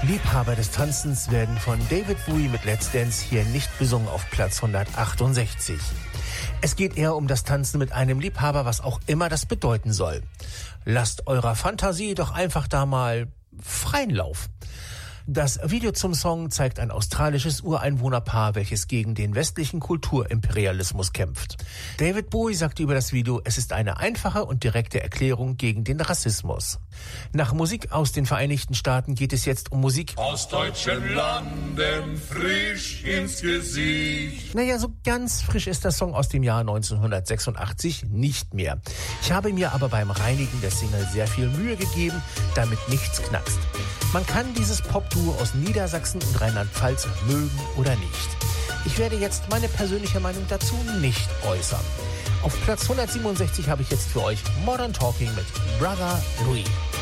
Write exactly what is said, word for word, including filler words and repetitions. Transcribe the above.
Liebhaber des Tanzens werden von David Bowie mit Let's Dance hier nicht besungen auf Platz hundertachtundsechzig. Es geht eher um das Tanzen mit einem Liebhaber, was auch immer das bedeuten soll. Lasst eurer Fantasie doch einfach da mal freien Lauf. Das Video zum Song zeigt ein australisches Ureinwohnerpaar, welches gegen den westlichen Kulturimperialismus kämpft. David Bowie sagte über das Video, es ist eine einfache und direkte Erklärung gegen den Rassismus. Nach Musik aus den Vereinigten Staaten geht es jetzt um Musik aus deutschen Landen, frisch ins Gesicht. Naja, so ganz frisch ist der Song aus dem Jahr neunzehnhundertsechsundachtzig nicht mehr. Ich habe mir aber beim Reinigen der Single sehr viel Mühe gegeben, damit nichts knackst. Man kann dieses Pop-Duo aus Niedersachsen und Rheinland-Pfalz mögen oder nicht. Ich werde jetzt meine persönliche Meinung dazu nicht äußern. Auf Platz hundertsiebenundsechzig habe ich jetzt für euch Modern Talking mit Brother Louis.